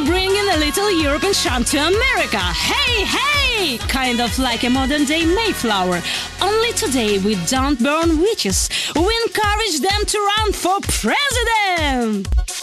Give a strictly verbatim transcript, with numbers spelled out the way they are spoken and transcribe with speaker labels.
Speaker 1: are bringing a little European charm to America. Hey, hey! Kind of like a modern-day Mayflower. Only today we don't burn witches. We encourage them to run for president!